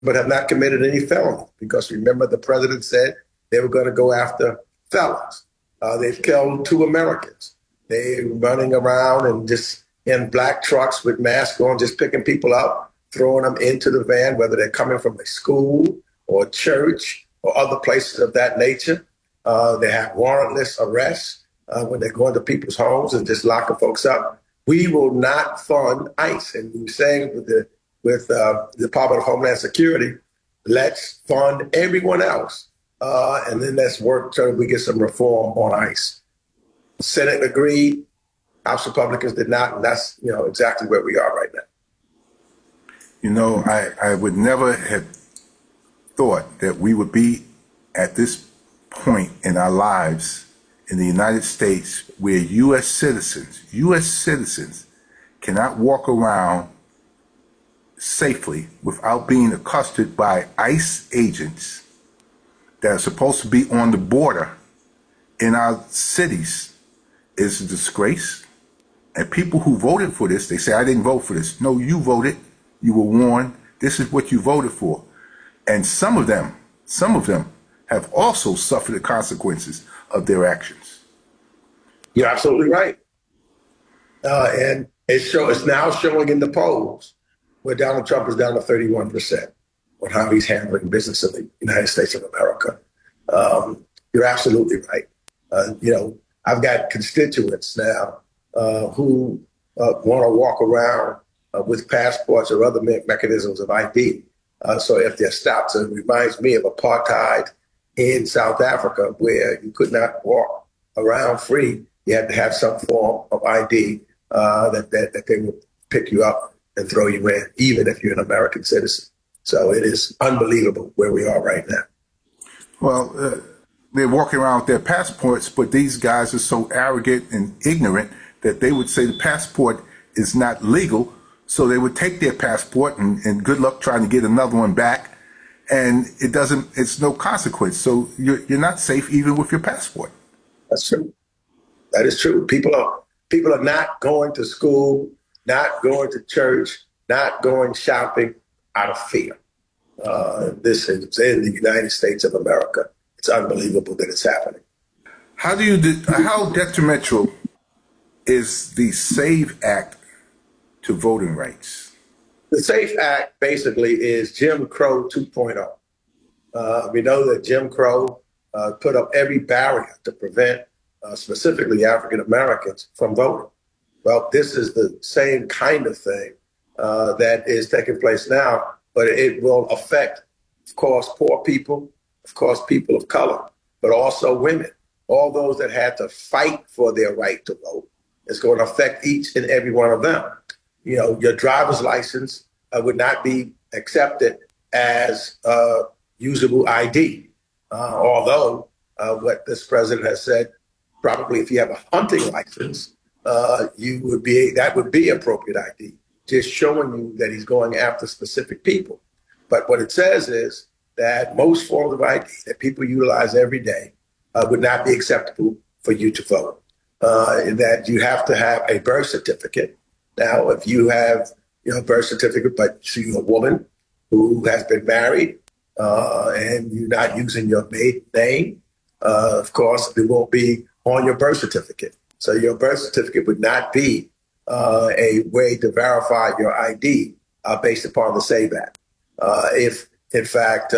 but have not committed any felony. Because remember, the president said they were going to go after felons. They've killed 2 Americans. They're running around and just in black trucks with masks on, just picking people up, throwing them into the van, whether they're coming from a school or church or other places of that nature. They have warrantless arrests when they're going to people's homes and just locking folks up. We will not fund ICE. And we were saying with the Department of Homeland Security, let's fund everyone else. And then let's work till we get some reform on ICE. The Senate agreed. House Republicans did not. And that's, exactly where we are right now. I would never have thought that we would be at this point in our lives in the United States where U.S. citizens cannot walk around safely without being accosted by ICE agents that are supposed to be on the border in our cities is a disgrace. And people who voted for this, they say, I didn't vote for this. No, you voted. You were warned. This is what you voted for. And some of them have also suffered the consequences of their actions. You're absolutely right. And it's now showing in the polls where Donald Trump is down to 31% on how he's handling business in the United States of America. You're absolutely right. I've got constituents now who want to walk around with passports or other mechanisms of ID. So if they're stopped, it reminds me of apartheid in South Africa, where you could not walk around free. You had to have some form of ID that they would pick you up and throw you in, even if you're an American citizen. So it is unbelievable where we are right now. Well, they're walking around with their passports, but these guys are so arrogant and ignorant that they would say the passport is not legal. So they would take their passport and good luck trying to get another one back. And it's no consequence. So you're not safe even with your passport. That's true. That is true. People are not going to school, not going to church, not going shopping out of fear. This is in the United States of America. It's unbelievable that it's happening. How detrimental is the SAVE Act to voting rights? The SAFE Act basically is Jim Crow 2.0. We know that Jim Crow put up every barrier to prevent specifically African Americans from voting. Well, this is the same kind of thing that is taking place now, but it will affect, of course, poor people, of course, people of color, but also women, all those that had to fight for their right to vote. It's going to affect each and every one of them. Your driver's license would not be accepted as usable ID, although what this president has said, probably if you have a hunting license, that would be appropriate ID, just showing you that he's going after specific people. But what it says is that most forms of ID that people utilize every day would not be acceptable for you to vote. That you have to have a birth certificate. Now, if you have a birth certificate, but you're a woman who has been married and you're not using your maiden name, of course, it won't be on your birth certificate. So your birth certificate would not be a way to verify your ID based upon the SAVE Act. If, in fact,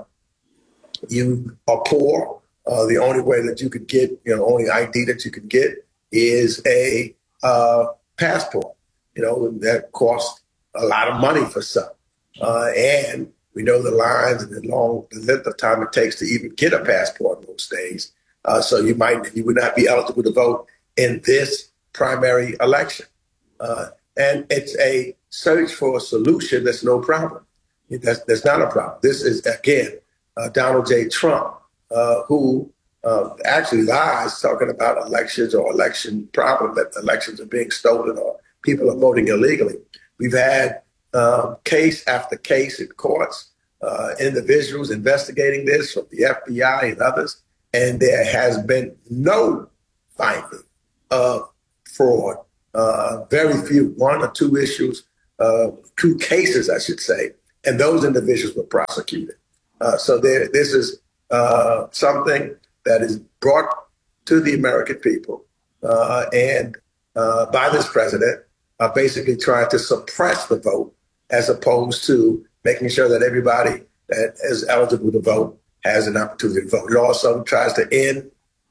you are poor, the only way that you could get, only ID that you could get is a passport. That costs a lot of money for some. And we know the lines and the length of time it takes to even get a passport most days. So you would not be eligible to vote in this primary election. And it's a search for a solution that's no problem. That's not a problem. This is, again, Donald J. Trump, who actually lies talking about elections or election problem, that elections are being stolen or people are voting illegally. We've had case after case in courts, individuals investigating this from the FBI and others, and there has been no finding of fraud. Very few, one or two issues, two cases, I should say, and those individuals were prosecuted. This is something that is brought to the American people and by this president, basically trying to suppress the vote as opposed to making sure that everybody that is eligible to vote has an opportunity to vote. It also tries to end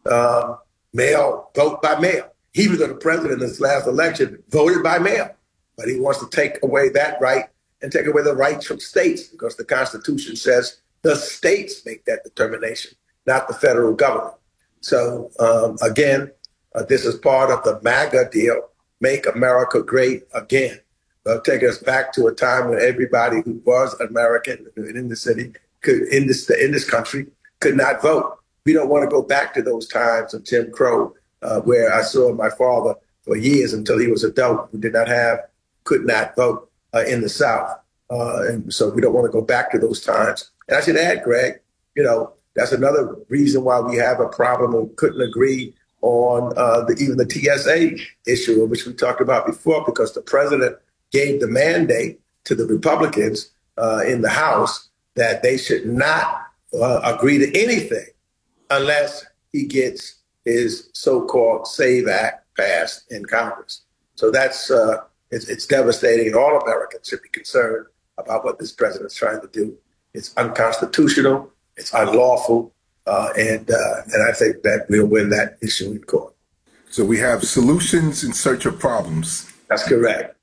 vote by mail. Even though the president in this last election voted by mail, but he wants to take away that right and take away the rights from states because the Constitution says the states make that determination, not the federal government. So again, this is part of the MAGA deal, Make America Great Again. They'll take us back to a time when everybody who was American in the city in this country could not vote. We don't want to go back to those times of Jim Crow, where I saw my father for years until he was adult who could not vote in the South. And so we don't want to go back to those times. And I should add, Greg, that's another reason why we have a problem and couldn't agree on even the TSA issue, which we talked about before, because the president gave the mandate to the Republicans in the House that they should not agree to anything unless he gets his so-called SAVE Act passed in Congress. So that's it's devastating, and all Americans should be concerned about what this president is trying to do. It's unconstitutional, it's unlawful, and I think that we'll win that issue in court. So we have solutions in search of problems. That's correct.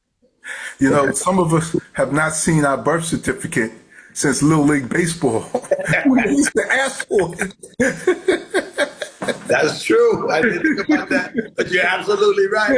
Some of us have not seen our birth certificate since Little League Baseball. We used to ask for it. That's true. I didn't think about that, but you're absolutely right.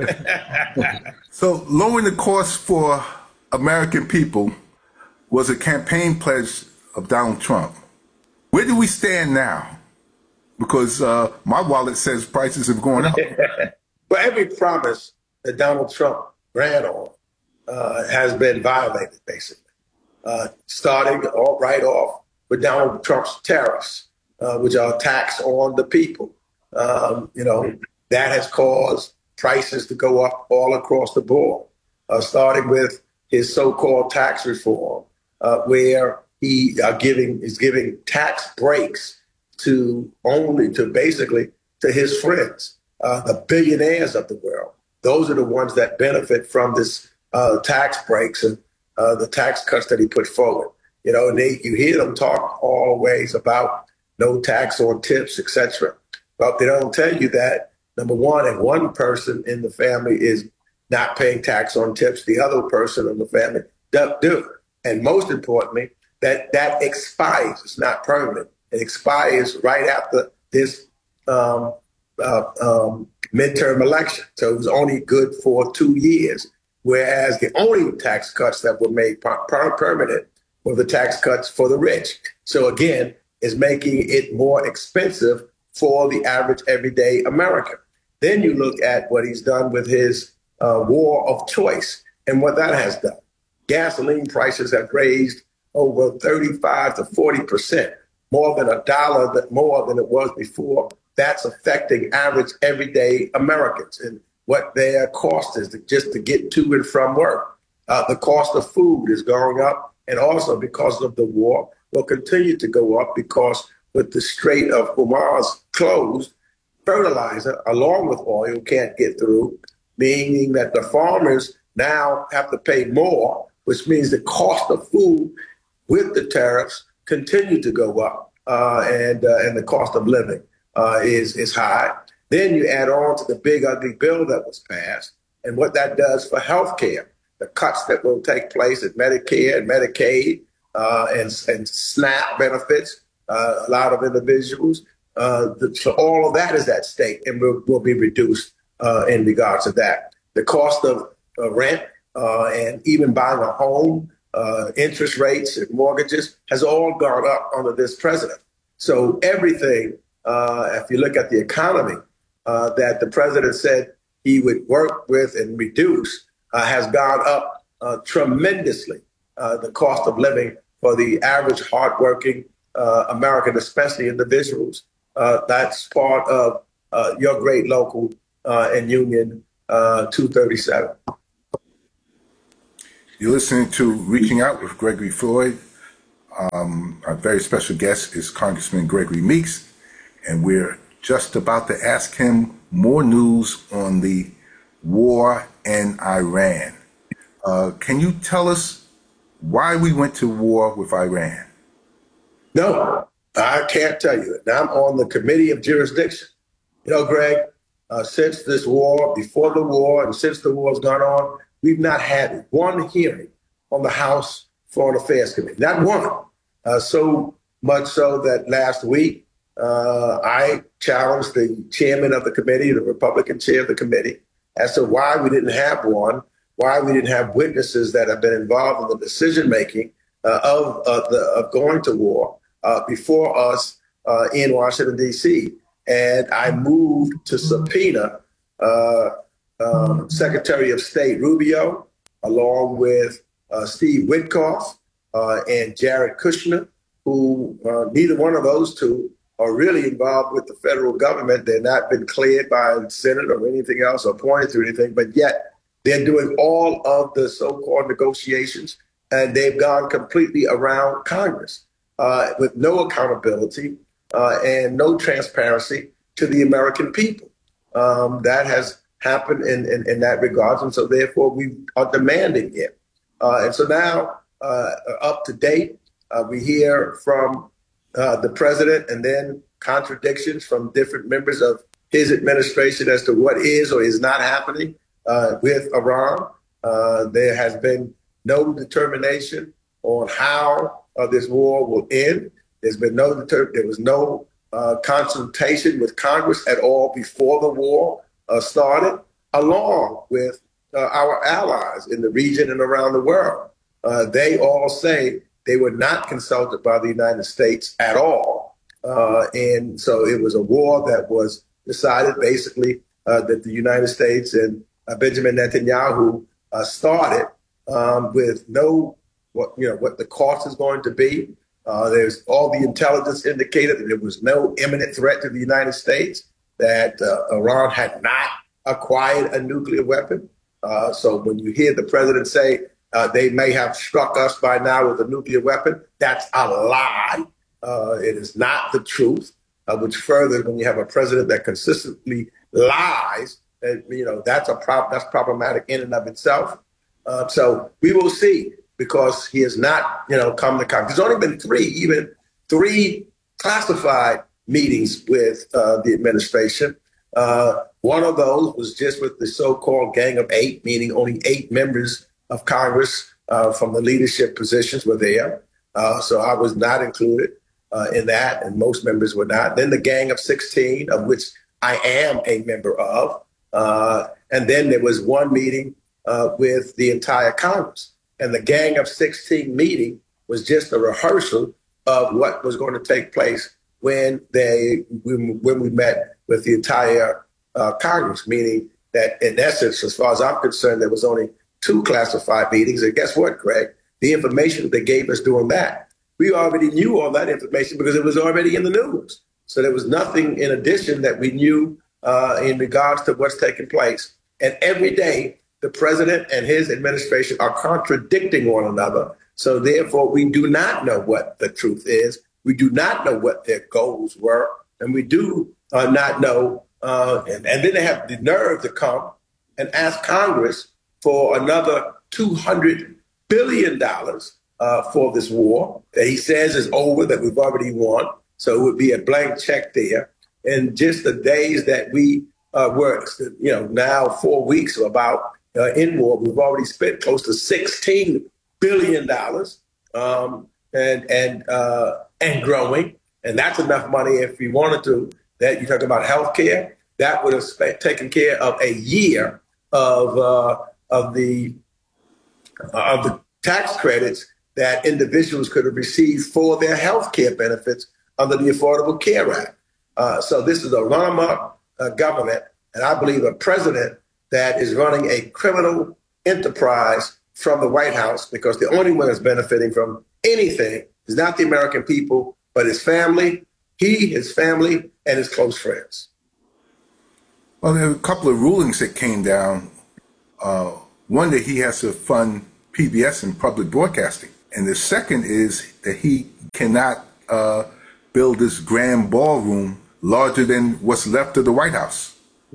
Yeah. So lowering the cost for American people was a campaign pledge of Donald Trump. Where do we stand now? Because my wallet says prices have gone up. Well, every promise that Donald Trump ran on has been violated, basically. Starting right off with Donald Trump's tariffs, which are a tax on the people. That has caused prices to go up all across the board, starting with his so-called tax reform, where he is giving tax breaks to basically his friends, the billionaires of the world. Those are the ones that benefit from this tax breaks and the tax cuts that he put forward. And you hear them talk always about no tax on tips, etc. But they don't tell you that, number one, if one person in the family is not paying tax on tips, the other person in the family do. And most importantly, that expires. It's not permanent. It expires right after this midterm election. So it was only good for 2 years, whereas the only tax cuts that were made permanent were the tax cuts for the rich. So again, it's making it more expensive for the average everyday American. Then you look at what he's done with his war of choice and what that has done. Gasoline prices have raised over 35 to 40%, more than $1 more than it was before. That's affecting average everyday Americans and what their cost is just to get to and from work. The cost of food is going up, and also because of the war, will continue to go up because with the Strait of Hormuz closed, fertilizer along with oil can't get through, meaning that the farmers now have to pay more, which means the cost of food with the tariffs continue to go up, and the cost of living is high. Then you add on to the big ugly bill that was passed and what that does for healthcare, the cuts that will take place at Medicare and Medicaid and SNAP benefits, a lot of individuals. So all of that is at stake and will be reduced in regards to that. The cost of rent and even buying a home, interest rates and mortgages has all gone up under this president. So everything, if you look at the economy that the president said he would work with and reduce, has gone up tremendously. The cost of living for the average hardworking American, especially individuals. That's part of your great local and Union 237. You're listening to Reaching Out with Gregory Floyd. Our very special guest is Congressman Gregory Meeks, and we're just about to ask him more news on the war in Iran. Can you tell us why we went to war with Iran? No, I can't tell you. And I'm on the committee of jurisdiction. You know, Greg, since this war, before the war, and since the war's gone on, we've not had one hearing on the House Foreign Affairs Committee. Not one. So much so that last week I challenged the chairman of the committee, the Republican chair of the committee, as to why we didn't have one, why we didn't have witnesses that have been involved in the decision making of going to war before us in Washington, D.C. And I moved to subpoena Secretary of State Rubio, along with Steve Witkoff and Jared Kushner, who neither one of those two are really involved with the federal government. They're not been cleared by the Senate or anything else or pointed to anything, but yet they're doing all of the so-called negotiations, and they've gone completely around Congress with no accountability and no transparency to the American people. That has happened in that regard, and so therefore we are demanding it. And so now, up to date, we hear from the president and then contradictions from different members of his administration as to what is or is not happening with Iran. There has been no determination on how this war will end. There was no consultation with Congress at all before the war started, along with our allies in the region and around the world. They all say they were not consulted by the United States at all. And so it was a war that was decided basically that the United States and Benjamin Netanyahu started with no what the cost is going to be. There's all the intelligence indicated that there was no imminent threat to the United States, that Iran had not acquired a nuclear weapon. So when you hear the president say they may have struck us by now with a nuclear weapon, that's a lie. It is not the truth, which further, when you have a president that consistently lies, that's problematic in and of itself. So we will see, because he has not, come to Congress. There's only been three classified meetings with the administration. One of those was just with the so-called Gang of Eight, meaning only 8 members of Congress from the leadership positions were there. So I was not included in that, and most members were not. Then the Gang of 16, of which I am a member of. And then there was one meeting with the entire Congress. And the Gang of 16 meeting was just a rehearsal of what was going to take place when we met with the entire Congress, meaning that in essence, as far as I'm concerned, there was only 2 classified meetings. And guess what, Greg? The information that they gave us during that, we already knew all that information because it was already in the news. So there was nothing in addition that we knew in regards to what's taking place. And every day, the president and his administration are contradicting one another. So therefore, we do not know what the truth is. We do not know what their goals were. And we do not know. And then they have the nerve to come and ask Congress for another $200 billion for this war that he says is over, that we've already won. So it would be a blank check there. And just the days that we were, now 4 weeks or about in war, we've already spent close to $16 billion and growing. And that's enough money if we wanted to. That you talk about health care, that would have taken care of a year of the tax credits that individuals could have received for their health care benefits under the Affordable Care Act. So this is a run-amok government, and I believe a president that is running a criminal enterprise from the White House, because the only one that's benefiting from anything is not the American people, but his family, his family, and his close friends. Well, there are a couple of rulings that came down. One, that he has to fund PBS and public broadcasting. And the second is that he cannot build this grand ballroom larger than what's left of the White House.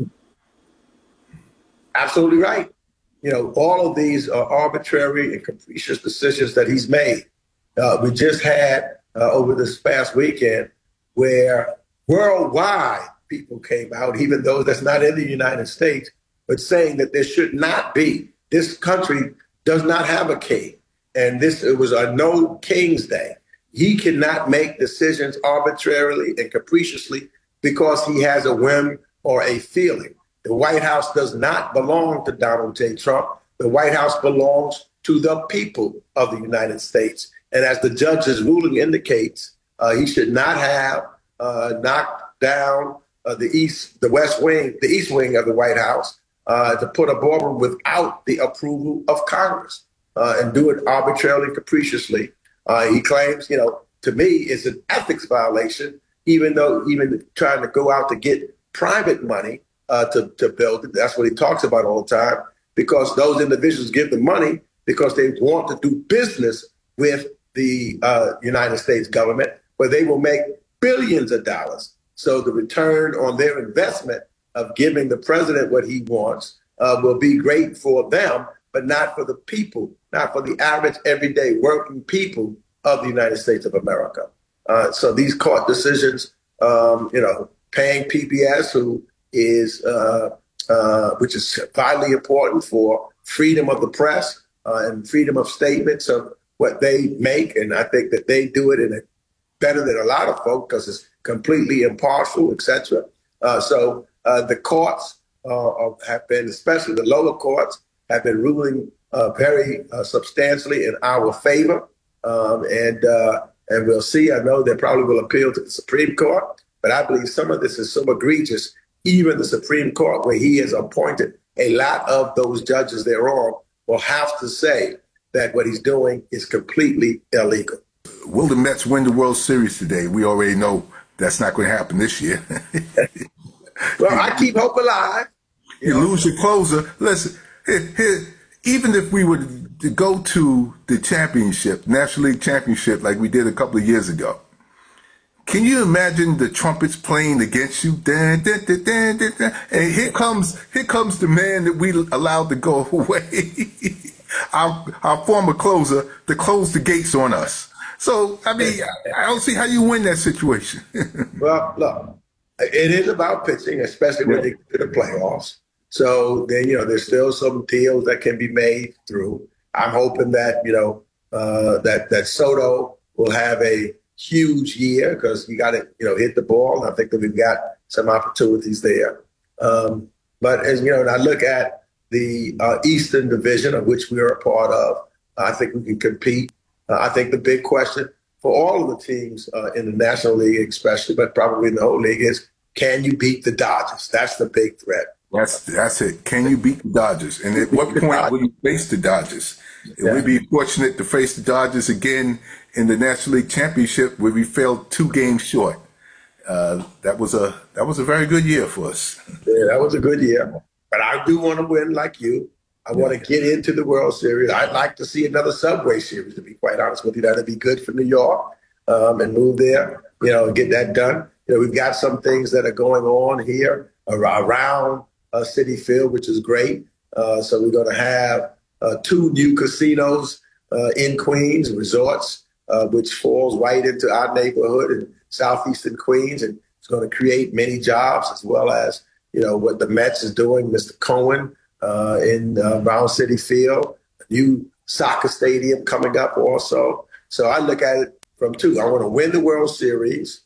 Absolutely right. You know, all of these are arbitrary and capricious decisions that he's made. We just had over this past weekend where worldwide people came out, even those that's not in the United States, but saying that there should not be. This country does not have a king. And it was a no King's Day. He cannot make decisions arbitrarily and capriciously because he has a whim or a feeling. The White House does not belong to Donald J. Trump. The White House belongs to the people of the United States. And as the judge's ruling indicates, he should not have knocked down the east wing of the White House to put a ballroom without the approval of Congress and do it arbitrarily and capriciously. He claims, you know, to me, it's an ethics violation, even trying to go out to get private money to build it. That's what he talks about all the time, because those individuals give the money because they want to do business with the United States government, where they will make billions of dollars. So the return on their investment of giving the president what he wants will be great for them, but not for the people, not for the average, everyday working people of the United States of America. So these court decisions, paying PBS, which is vitally important for freedom of the press and freedom of statements of what they make. And I think that they do it better than a lot of folks because it's completely impartial, etc. So the courts have been, especially the lower courts, have been ruling very substantially in our favor. And we'll see. I know they probably will appeal to the Supreme Court, but I believe some of this is so egregious, even the Supreme Court, where he has appointed a lot of those judges thereon, will have to say that what he's doing is completely illegal. Will the Mets win the World Series today? We already know that's not going to happen this year. Well, I keep hope alive. You lose your closer. Listen, even if we were to go to the championship, National League Championship, like we did a couple of years ago, can you imagine the trumpets playing against you? Dun, dun, dun, dun, dun, dun. And here comes the man that we allowed to go away, our former closer, to close the gates on us. So, I mean, I don't see how you win that situation. Well, look, it is about pitching, especially when they get to the playoffs. So then, there's still some deals that can be made through. I'm hoping that, that Soto will have a huge year because you got to, hit the ball. And I think that we've got some opportunities there. But as and I look at the Eastern Division, of which we are a part of, I think we can compete. I think the big question for all of the teams in the National League, especially, but probably in the whole league, is can you beat the Dodgers? That's the big threat. That's it. Can you beat the Dodgers? And at what point will you face the Dodgers? Yeah. We'd be fortunate to face the Dodgers again in the National League Championship, where we fell 2 games short. That was a very good year for us. Yeah, that was a good year. But I do want to win like you. I want to get into the World Series. I'd like to see another Subway Series, to be quite honest with you. That'd be good for New York and move there, and get that done. We've got some things that are going on here around Citi Field, which is great. So we're going to have 2 new casinos in Queens, resorts, which falls right into our neighborhood in southeastern Queens. And it's going to create many jobs, as well as, what the Mets is doing, Mr. Cohen, in around Citi Field, a new soccer stadium coming up also. So I look at it from 2. I want to win the World Series.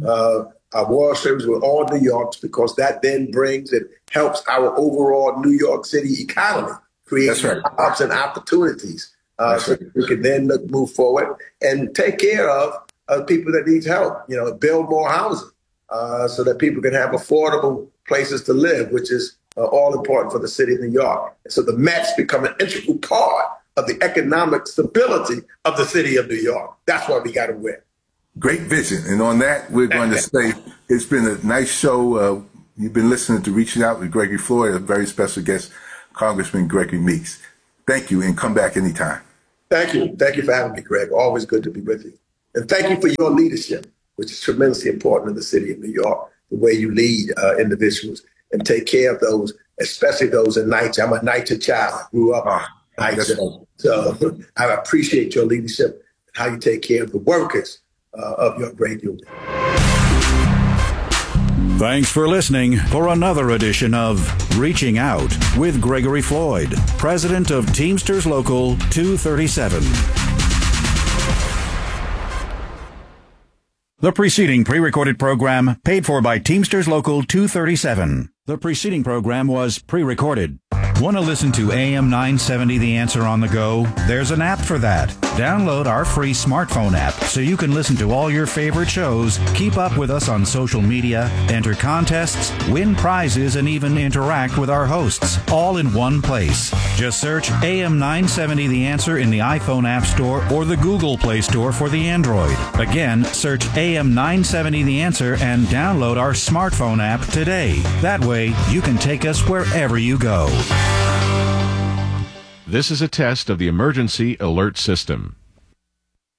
Our World Series with all New Yorks, because that then helps our overall New York City economy, create jobs and opportunities. So we can then move forward and take care of people that need help, build more housing so that people can have affordable places to live, which is all important for the city of New York. And so the Mets become an integral part of the economic stability of the city of New York. That's why we got to win. Great vision. And on that, we're going to say it's been a nice show. You've been listening to Reaching Out with Gregory Floyd, a very special guest, Congressman Gregory Meeks. Thank you, and come back anytime. Thank you. Thank you for having me, Greg. Always good to be with you. And thank you for your leadership, which is tremendously important in the city of New York, the way you lead individuals and take care of those, especially those in NYCHA. I'm a NYCHA child. I grew up in NYCHA. So I appreciate your leadership and how you take care of the workers of your great union. Thanks for listening for another edition of Reaching Out with Gregory Floyd, president of Teamsters Local 237. The preceding pre-recorded program paid for by Teamsters Local 237. The preceding program was pre-recorded. Want to listen to AM 970 The Answer on the go? There's an app for that. Download our free smartphone app so you can listen to all your favorite shows, keep up with us on social media, enter contests, win prizes, and even interact with our hosts, all in one place. Just search AM 970 The Answer in the iPhone App Store or the Google Play Store for the Android. Again, search AM 970 The Answer and download our smartphone app today. That way, you can take us wherever you go. This is a test of the emergency alert system.